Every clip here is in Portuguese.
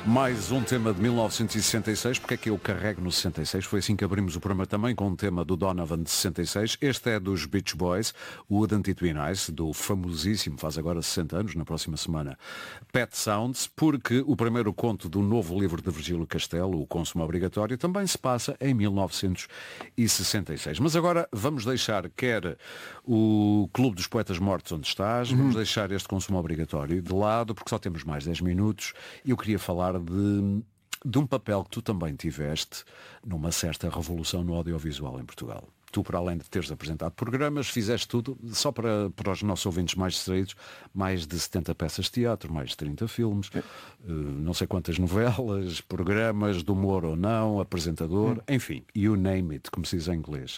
Mais um tema de 1966. Porque é que eu carrego no 66? Foi assim que abrimos o programa também com um tema do Donovan de 66. Este é dos Beach Boys, o Wouldn't It Be Nice, do famosíssimo, faz agora 60 anos, na próxima semana, Pet Sounds, porque o primeiro conto do novo livro de Virgílio Castelo, O Consumo Obrigatório, também se passa em 1966. Mas agora vamos deixar quer o Clube dos Poetas Mortos onde estás, vamos deixar este Consumo Obrigatório de lado, porque só temos mais 10 minutos e eu queria falar de um papel que tu também tiveste numa certa revolução no audiovisual em Portugal. Tu, para além de teres apresentado programas, fizeste tudo, só para os nossos ouvintes mais distraídos, mais de 70 peças de teatro, mais de 30 filmes, não sei quantas novelas, programas de humor ou não, apresentador, enfim, you name it, como se diz em inglês.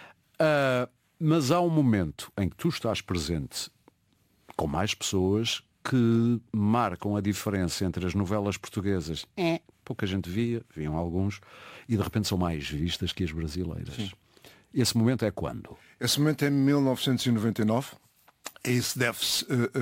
Mas há um momento em que tu estás presente com mais pessoas que marcam a diferença entre as novelas portuguesas. Pouca gente viam alguns, e de repente são mais vistas que as brasileiras. Sim. Esse momento é quando? Esse momento é 1999. Isso deve-se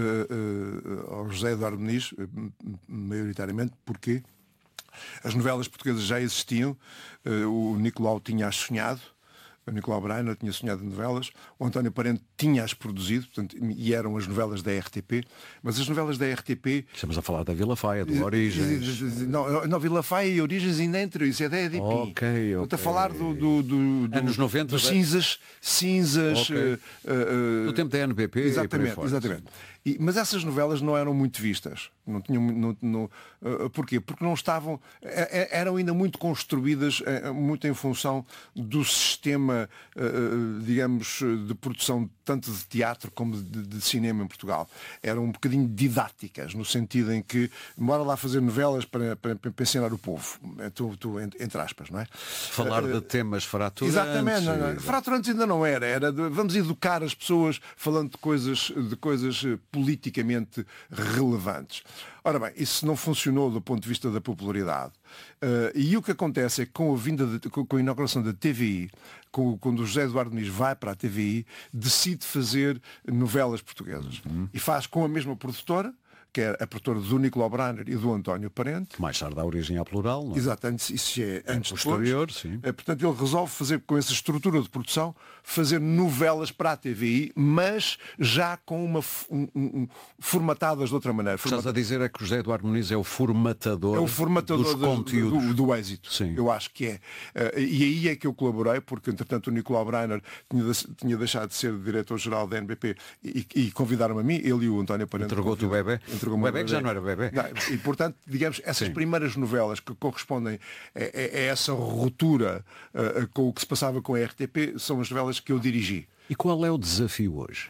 ao José Eduardo Muniz, maioritariamente, porque as novelas portuguesas já existiam. O Nicolau tinha sonhado. O Nicolau Breiner tinha sonhado em novelas, o António Parente tinha-as produzido, portanto, e eram as novelas da RTP, mas as novelas da RTP... Estamos a falar da Vila Faia, do Origens... Não, Vila Faia e Origens ainda entre isso, é da EDP. Ok. Estou a falar do anos 90, dos cinzas... Okay. Do tempo da NBP. Exatamente. Mas essas novelas não eram muito vistas. Não tinham, porquê? Porque não estavam... Eram ainda muito construídas, muito em função do sistema, digamos, de produção tanto de teatro como de cinema em Portugal. Eram um bocadinho didáticas, no sentido em que bora lá fazer novelas para ensinar o povo. Entre aspas, não é? Falar de temas fraturantes. Exatamente. Não. Fraturantes ainda não era vamos educar as pessoas falando de coisas politicamente relevantes. Ora bem, isso não funcionou do ponto de vista da popularidade. E o que acontece é que com a inauguração da TVI, quando o José Eduardo Muniz vai para a TVI, decide fazer novelas portuguesas. E faz com a mesma produtora, que é a produtora do Nicolau Breiner e do António Parente. Que mais tarde dá origem à Plural, não é? Exatamente, isso é antes posterior, sim. Portanto, ele resolve fazer, com essa estrutura de produção, fazer novelas para a TVI, mas já com formatadas de outra maneira. Estás a dizer é que o José Eduardo Muniz é o formatador dos conteúdos. Do êxito. Sim. Eu acho que é. E aí é que eu colaborei, porque entretanto o Nicolau Breiner tinha deixado de ser diretor-geral da NBP e convidaram-me a mim, ele e o António Parente. Entregou-te o bebê? O bebê que já não era bebê. E portanto, digamos, essas primeiras novelas que correspondem a essa ruptura com o que se passava com a RTP são as novelas que eu dirigi. E qual é o desafio hoje?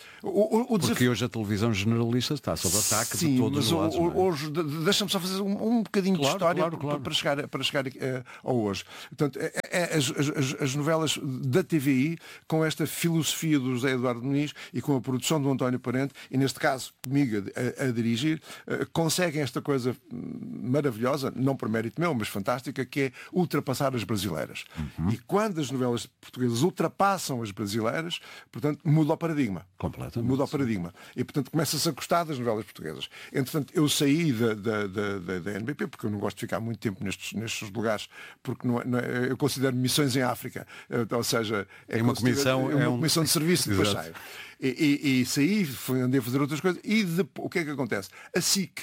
Porque hoje a televisão generalista está sob ataque de todos os lados. Hoje, deixa-me só fazer um bocadinho de história claro. para chegar ao hoje. Portanto, as novelas da TVI, com esta filosofia do José Eduardo Muniz e com a produção do António Parente, e neste caso comigo a dirigir, conseguem esta coisa maravilhosa, não por mérito meu, mas fantástica, que é ultrapassar as brasileiras. E quando as novelas portuguesas ultrapassam as brasileiras, portanto, muda o paradigma. Completamente. Muda o paradigma. E, portanto, começa-se a gostar das novelas portuguesas. Entretanto, eu saí da NBP, porque eu não gosto de ficar muito tempo nestes lugares, porque eu considero missões em África. Ou seja, é uma comissão, comissão de serviço, depois saio. E saí, andei a fazer outras coisas, e depois, o que é que acontece? A SIC,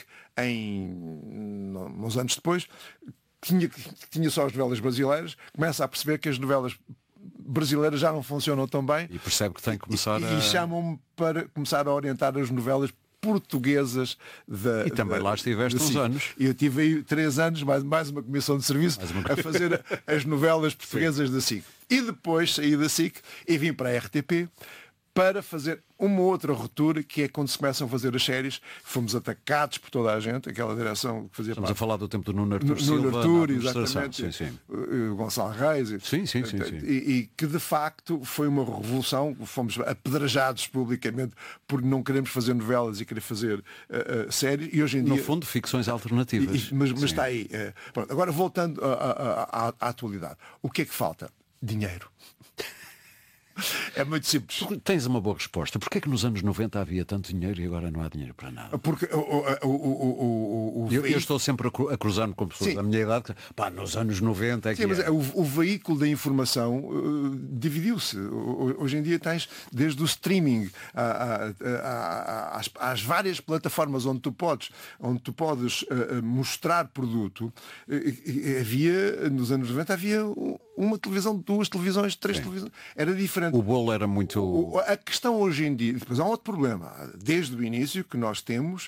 uns anos depois, tinha só as novelas brasileiras, começa a perceber que as novelas brasileiras já não funcionam tão bem e percebe que tem que começar e chamam-me para começar a orientar as novelas portuguesas e também lá estiveste uns anos. E eu tive aí 3 anos, mais uma comissão de serviço a fazer as novelas portuguesas da SIC. E depois saí da SIC e vim para a RTP para fazer uma outra ruptura, que é quando se começam a fazer as séries. Fomos atacados por toda a gente, aquela direção que fazia. Estamos a falar do tempo do Nuno Artur Silva, Nuno Artur, exatamente. Sim. Gonçalo Reis. Sim. E que de facto foi uma revolução. Fomos apedrejados publicamente por não queremos fazer novelas e querer fazer séries. E hoje em dia, no fundo, ficções alternativas. Mas está aí. Pronto, agora voltando à atualidade. O que é que falta? Dinheiro. É muito simples. Tens uma boa resposta. Porquê é que nos anos 90 havia tanto dinheiro e agora não há dinheiro para nada? Porque o Eu estou sempre a cruzar-me com pessoas da minha idade, que, nos anos 90 é que mas o veículo da informação dividiu-se. Hoje em dia tens desde o streaming às várias plataformas onde tu podes mostrar produto. Nos anos 90 havia uma televisão, 2 televisões, 3 televisões. Era diferente. O bolo era muito... A questão hoje em dia, depois há um outro problema. Desde o início que nós temos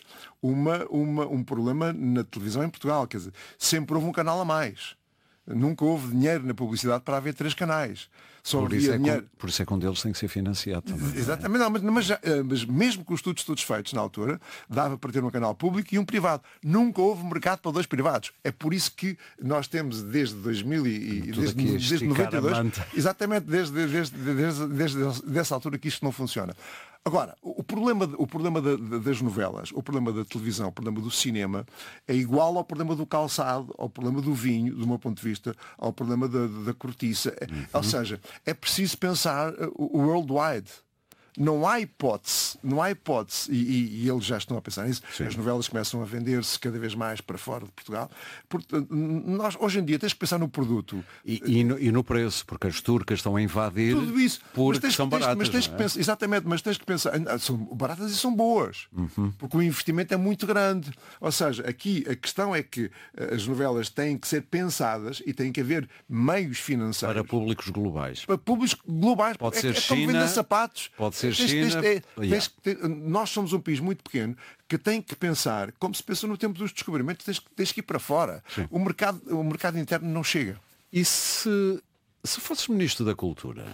um problema na televisão em Portugal. Quer dizer, sempre houve um canal a mais. Nunca houve dinheiro na publicidade para haver 3 canais. Por isso é que um deles tem que ser financiado também. Exatamente, mas mesmo com os estudos todos feitos na altura, dava para ter um canal público e um privado. Nunca houve mercado para 2 privados. É por isso que nós temos desde 2000 desde 92, exatamente desde essa altura que isto não funciona. Agora, o problema das novelas, o problema da televisão, o problema do cinema é igual ao problema do calçado, ao problema do vinho, do meu ponto de vista, ao problema da cortiça. Ou seja, é preciso pensar o worldwide. Não há hipótese, e eles já estão a pensar nisso. Sim. As novelas começam a vender-se cada vez mais para fora de Portugal. Portanto, nós hoje em dia tens que pensar no produto. E no preço, porque as turcas estão a invadir. Tudo isso. Porque são baratas. Mas tens que pensar, exatamente, mas tens que pensar, são baratas e são boas. Porque o investimento é muito grande. Ou seja, aqui a questão é que as novelas têm que ser pensadas e têm que haver meios financeiros. Para públicos globais. Para públicos globais. Pode ser como China, vender sapatos. Pode ser China. Nós somos um país muito pequeno que tem que pensar, como se pensa no tempo dos descobrimentos, tens que ir para fora. O mercado interno não chega. E se fosses Ministro da Cultura?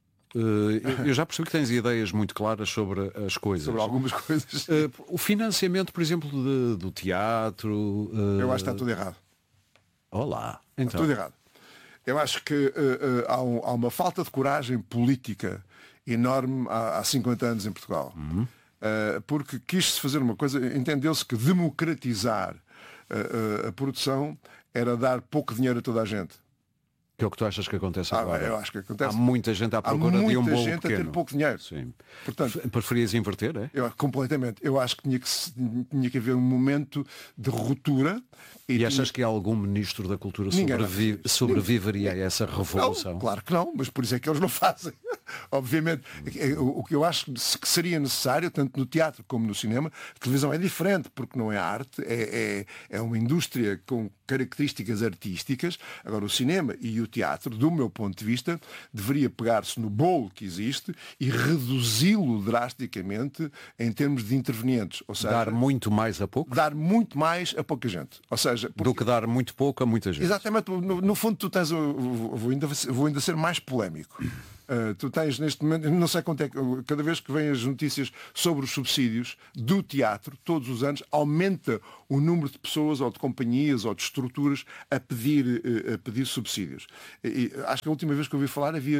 Eu já percebi que tens ideias muito claras sobre as coisas. Sobre algumas coisas. O financiamento, por exemplo, do teatro... Eu acho que está tudo errado. Olá. Então. Está tudo errado. Eu acho que há uma falta de coragem política enorme há 50 anos em Portugal. Porque quis-se fazer uma coisa, entendeu-se que democratizar a produção era dar pouco dinheiro a toda a gente. Que é o que tu achas que acontece agora? Eu acho que acontece. Há muita gente à procura de um bolo pequeno. Há muita gente a ter pouco dinheiro. Sim. Portanto, preferias inverter, é? Completamente. Eu acho que tinha que haver um momento de ruptura. E achas que algum Ministro da Cultura sobreviveria a essa revolução? Não, claro que não, mas por isso é que eles não fazem. Obviamente, o que eu acho que seria necessário, tanto no teatro como no cinema, a televisão é diferente, porque não é arte, é uma indústria com características artísticas. Agora, o cinema e o teatro, do meu ponto de vista, deveria pegar-se no bolo que existe e reduzi-lo drasticamente em termos de intervenientes. Ou seja, dar muito mais a pouco? Dar muito mais a pouca gente. Ou seja, do que dar muito pouco a muita gente. Exatamente. No fundo, tu tens... Vou ainda ser mais polémico. Tu tens neste momento, não sei quanto é que, cada vez que vêm as notícias sobre os subsídios do teatro, todos os anos, aumenta o número de pessoas ou de companhias ou de estruturas a pedir subsídios. E acho que a última vez que eu ouvi falar havia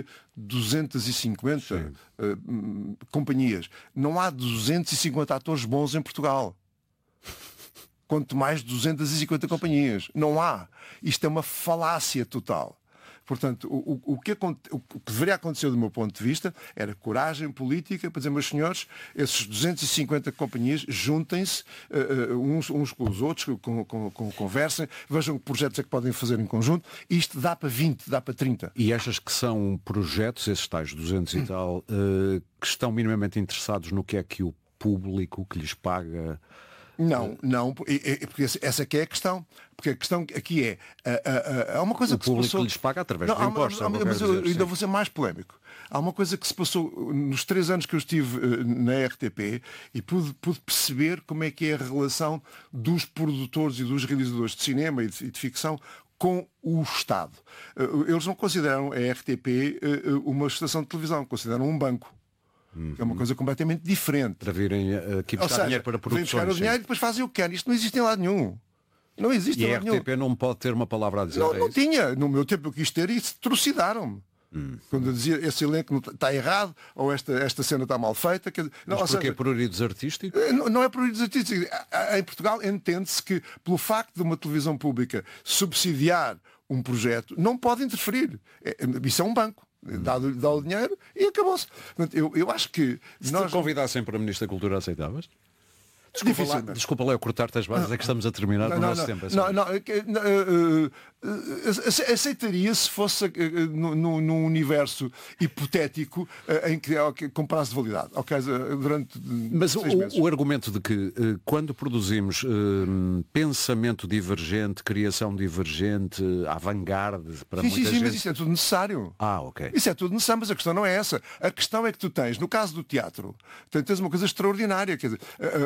250 companhias. Não há 250 atores bons em Portugal. Quanto mais 250 companhias. Não há. Isto é uma falácia total. Portanto, o que deveria acontecer do meu ponto de vista era coragem política para dizer, meus senhores, esses 250 companhias juntem-se uns com os outros, conversem, vejam que projetos é que podem fazer em conjunto. Isto dá para 20, dá para 30. E achas que são projetos, esses tais 200 e tal, que estão minimamente interessados no que é que o público que lhes paga... Não, porque essa aqui é a questão. Porque a questão aqui é uma coisa que se passou... O público lhes paga através de impostos. Mas eu ainda vou ser mais polémico. Há uma coisa que se passou nos 3 anos que eu estive na RTP e pude perceber como é que é a relação dos produtores e dos realizadores de cinema e de ficção com o Estado. Eles não consideram a RTP uma estação de televisão, consideram um banco. É uma coisa completamente diferente. Para virem aqui buscar dinheiro para produções. Vêm buscar o dinheiro e depois fazem o que querem. Isto não existe em lado nenhum. Não existe em lado nenhum. E a RTP não pode ter uma palavra a dizer. Não tinha. No meu tempo eu quis ter e trucidaram-me. Quando eu dizia esse elenco está errado ou esta cena está mal feita. Mas porquê? Pruridos artísticos? Não é pruridos artísticos. Em Portugal entende-se que pelo facto de uma televisão pública subsidiar um projeto não pode interferir. Isso é um banco. Dá o dinheiro e acabou-se. Eu acho que... Se te convidassem para Ministro da Cultura, aceitavas? Desculpa lá eu cortar-te as bases, é que estamos a terminar o nosso tempo. Aceitaria se fosse num universo hipotético em que com prazo de validade. Okay, durante Mas 6 meses. O argumento de que quando produzimos pensamento divergente, criação divergente, avant-garde para muita gente... Sim, mas isso é tudo necessário. Ok. Isso é tudo necessário, mas a questão não é essa. A questão é que tu tens, no caso do teatro, tens uma coisa extraordinária. Quer dizer,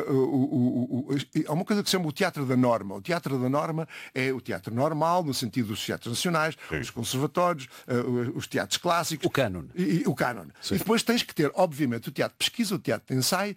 há uma coisa que se chama o teatro da norma. O teatro da norma é o teatro normal, no sentido dos teatros nacionais, os conservatórios, os teatros clássicos. O cânon. O cânon. E depois tens que ter, obviamente, o teatro de pesquisa, o teatro de ensaio,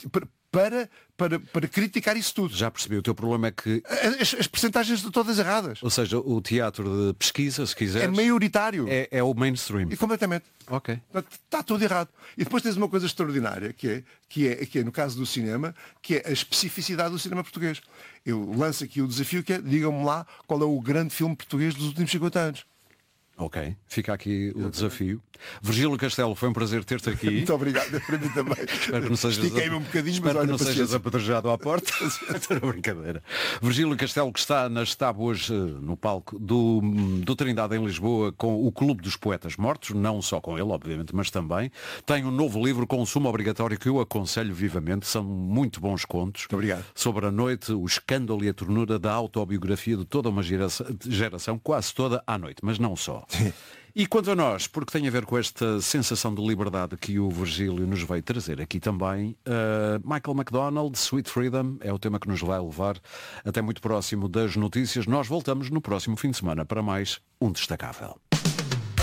para criticar isso tudo. Já percebi, o teu problema é que... As percentagens estão todas erradas. Ou seja, o teatro de pesquisa, se quiseres... É maioritário. É o mainstream. E completamente. Ok. Está tudo errado. E depois tens uma coisa extraordinária, que é no caso do cinema, que é a especificidade do cinema português. Eu lanço aqui o desafio que é, digam-me lá, qual é o grande filme português dos últimos 50 anos. Ok, fica aqui o desafio. Virgílio Castelo, foi um prazer ter-te aqui. Muito obrigado, para mim também. Espero que não sejas, Estiquei-me um bocadinho, espero mas que não olha, sejas apedrejado à porta. Era brincadeira. Virgílio Castelo, que está nas tábuas no palco do Trindade em Lisboa com o Clube dos Poetas Mortos, não só com ele, obviamente, mas também. Tem um novo livro, Consumo Obrigatório, que eu aconselho vivamente. São muito bons contos. Muito obrigado. Sobre a noite, o escândalo e a ternura da autobiografia de toda uma geração, quase toda à noite, mas não só. E quanto a nós, porque tem a ver com esta sensação de liberdade que o Virgílio nos veio trazer aqui também, Michael McDonald, Sweet Freedom, é o tema que nos vai levar até muito próximo das notícias. Nós voltamos no próximo fim de semana para mais um Destacável.